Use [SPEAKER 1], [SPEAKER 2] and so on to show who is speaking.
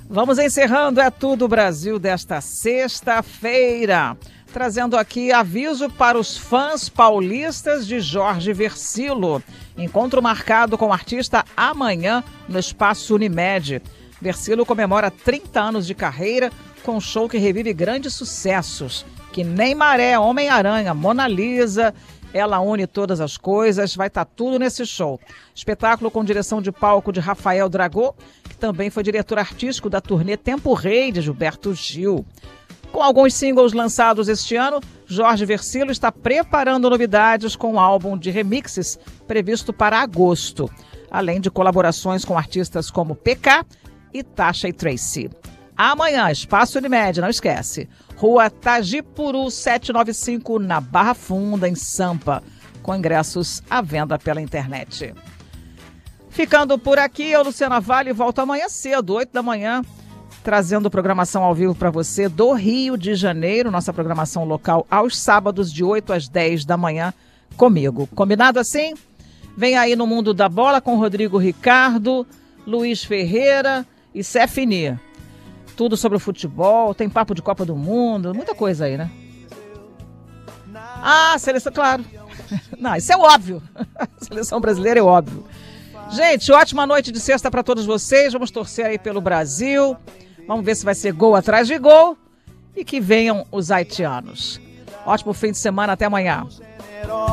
[SPEAKER 1] Vamos encerrando É Tudo Brasil desta sexta-feira, trazendo aqui aviso para os fãs paulistas de Jorge Vercillo. Encontro marcado com o artista amanhã no Espaço Unimed. Vercillo comemora 30 anos de carreira com um show que revive grandes sucessos, que nem Maré, Homem-Aranha, Mona Lisa, Ela Une Todas as Coisas, vai estar tudo nesse show. Espetáculo com direção de palco de Rafael Dragô, que também foi diretor artístico da turnê Tempo Rei de Gilberto Gil. Com alguns singles lançados este ano, Jorge Vercillo está preparando novidades com um álbum de remixes previsto para agosto, além de colaborações com artistas como PK e Tasha e Tracy. Amanhã, Espaço Unimed, não esquece. Rua Tajipuru 795, na Barra Funda, em Sampa, com ingressos à venda pela internet. Ficando por aqui, eu, Luciana Vale, volto amanhã cedo, 8 da manhã, trazendo programação ao vivo para você do Rio de Janeiro, nossa programação local aos sábados de 8 às 10 da manhã comigo. Combinado assim? Vem aí no Mundo da Bola com Rodrigo Ricardo, Luiz Ferreira e Cefini. Tudo sobre o futebol, tem papo de Copa do Mundo, muita coisa aí, né? Ah, seleção, claro. Não, isso é óbvio. Seleção brasileira é óbvio. Gente, ótima noite de sexta para todos vocês. Vamos torcer aí pelo Brasil. Vamos ver se vai ser gol atrás de gol. E que venham os haitianos. Ótimo fim de semana, até amanhã.